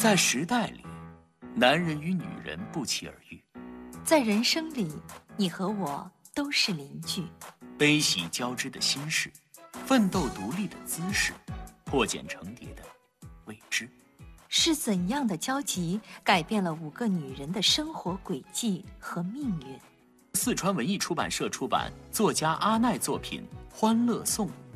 在时代里，男人与女人不期而遇； 在人生里，你和我都是邻居。 悲喜交织的心事，奋斗独立的姿势，破茧成蝶的未知。 是怎样的交集改变了5个女人的生活轨迹和命运？ 四川文艺出版社出版，作家阿奈作品《欢乐颂》。